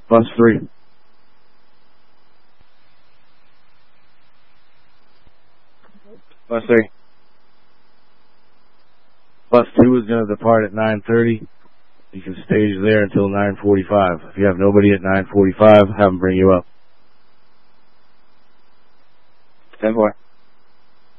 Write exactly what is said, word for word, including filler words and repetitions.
Bus three. Bus three. Bus two is going to depart at nine thirty. You can stage there until nine forty-five. If you have nobody at nine forty-five, have them bring you up. ten four.